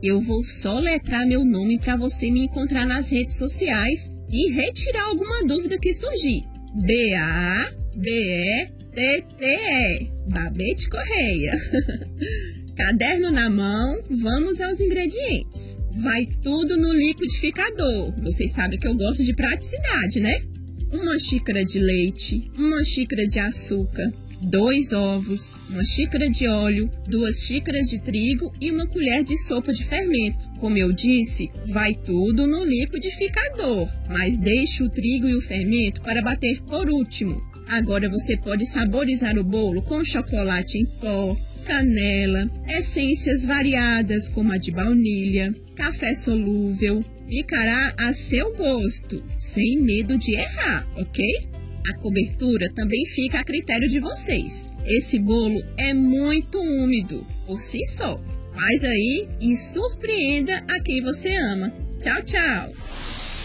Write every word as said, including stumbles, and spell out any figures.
Eu vou soletrar meu nome para você me encontrar nas redes sociais e retirar alguma dúvida que surgir. B A B E T T E. Babete Correia. Caderno na mão, vamos aos ingredientes. Vai tudo no liquidificador. Vocês sabem que eu gosto de praticidade, né? Uma xícara de leite, uma xícara de açúcar, dois ovos, uma xícara de óleo, duas xícaras de trigo e uma colher de sopa de fermento. Como eu disse, vai tudo no liquidificador, mas deixe o trigo e o fermento para bater por último. Agora você pode saborizar o bolo com chocolate em pó, canela, essências variadas como a de baunilha, café solúvel, picará a seu gosto, sem medo de errar, ok? A cobertura também fica a critério de vocês. Esse bolo é muito úmido por si só. Faz aí e surpreenda a quem você ama. Tchau, tchau!